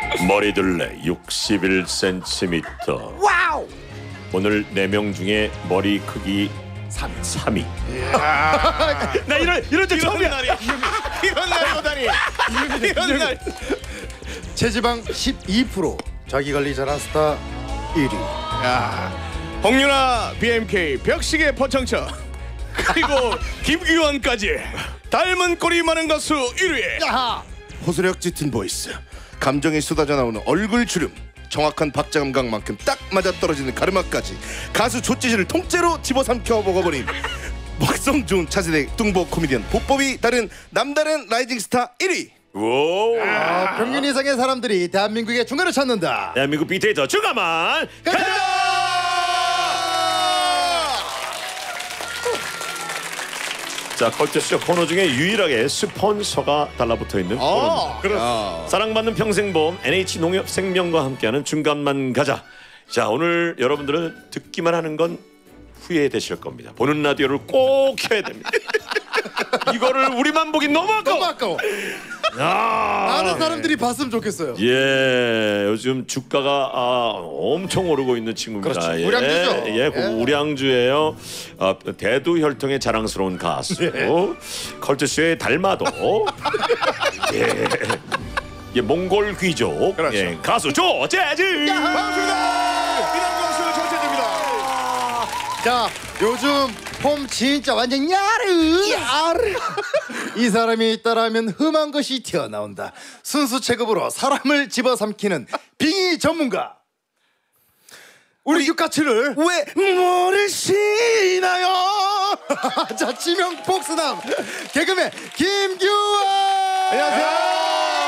머리둘레 61cm. 와우. 오늘 4명 중에 머리 크기 3위. 나 이런 적 처음이야. 이런 날이 오다니. 이런 날. 체지방 12%, 자기관리 잘한 스타 1위. 야, 홍윤아, BMK, 벽시계 포청천, 그리고 김규환까지 닮은 꼴이 많은 가수 1위. 야하. 호소력 짙은 보이스, 감정이 쏟아져 나오는 얼굴 주름, 정확한 박자 감각만큼 딱 맞아 떨어지는 가르마까지 가수 조찌시를 통째로 집어삼켜 먹어버린 먹성 좋은 차세대 뚱보 코미디언 보법이 다른 남다른 라이징 스타 1위. 오. 평균 이상의 사람들이 대한민국의 중간을 찾는다. 대한민국 빅데이터 중간만 가자. 자, 컬투쇼 코너 중에 유일하게 스폰서가 달라붙어 있는 코너입니다. 사랑받는 평생보험 NH농협생명과 함께하는 중간만 가자. 자, 오늘 여러분들은 듣기만 하는 건 후회되실 겁니다. 보는 라디오를 꼭 켜야 됩니다. 이거를 우리만 보기 너무 너무 아까워. 아까워. 많은 사람들이 봤으면 좋겠어요. 예, 요즘 주가가 엄청 오르고 있는 친구입니다. 그렇죠. 예, 우량주죠. 예, 예. 우량주예요. 대두 혈통의 자랑스러운 가수. 예. 컬투쇼의 달마도. 예. 예, 몽골 귀족. 그렇죠. 예, 가수 조재즈. 반갑습니다. 미남가수 조재즈입니다. 자, 요즘 폼 진짜 완전 야르. 이 사람이 있다라면 흠한 것이 튀어나온다. 순수 체급으로 사람을 집어삼키는 빙의 전문가. 우리 육가치를 왜 모르시나요? 자, 지명 복수남 개그맨 김규환. 안녕하세요.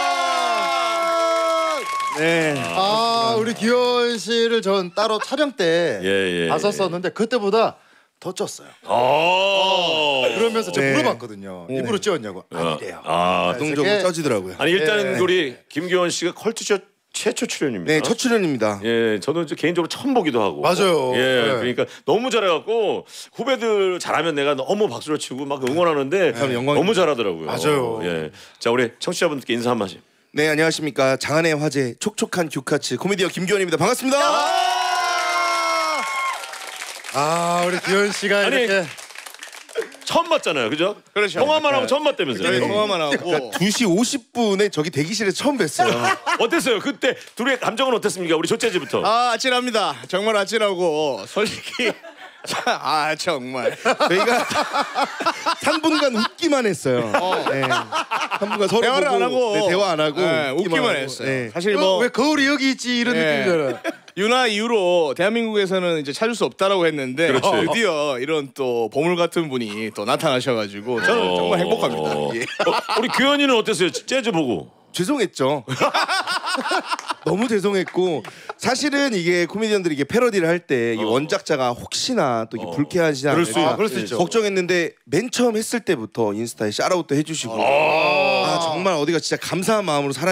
네. 우리 규현 씨를 전 따로 촬영 때 예. 봤었었는데 그때보다 더 쪘어요. 그러면서 제가 네. 물어봤거든요. 일부러 찌웠냐고. 아니래요. 동적으로 그게- 쪄지더라고요. 아니 일단은 우리 김규원 씨가 컬투쇼 최초 출연입니다. 네, 첫 출연입니다. 예, 저는 개인적으로 처음 보기도 하고. 맞아요. 예, 네. 그러니까 너무 잘해갖고 후배들 잘하면 내가 너무 박수를 치고 막 응원하는데 참 영광입니다. 너무 잘하더라고요. 맞아요. 예, 자 우리 청취자분들께 인사 한 마디. 네, 안녕하십니까. 장안의 화제 촉촉한 규카츠 코미디어 김규현입니다. 반갑습니다. 우리 규현 씨가 아니, 이렇게 처음 봤잖아요, 그죠? 그렇죠. 통화만 하고 처음 봤다면서요. 저희 통화만 하고 2시 50분에 저기 대기실에서 처음 뵀어요. 어땠어요? 그때 둘의 감정은 어땠습니까? 우리 조재즈부터. 아찔합니다. 정말 아찔하고 솔직히 정말 저희가 3분간 웃기만 했어요. 네. 3분간 서로 대화를 보고, 안 하고 네, 대화 안 하고 웃기만 하고. 했어요. 네. 사실 뭐 왜 거울이 여기 있지 이런 예. 느낌이잖아. 유나 이후로 대한민국에서는 이제 찾을 수 없다라고 했는데 그렇지. 드디어 이런 또 보물 같은 분이 또 나타나셔가지고 저는 정말 행복합니다. 예. 우리 규현이는 어땠어요? 재즈 보고. 죄송했죠. 너무 죄송했고 사실은 이게 코미디언들이 이게 패러디를 할 때 원작자가 혹시나 또 이게 불쾌하지 않을까 그럴 수 있죠. 걱정했는데 맨 처음 했을 때부터 인스타에 샤라웃도 해주시고 정말 어디가 진짜 감사한 마음으로 살아.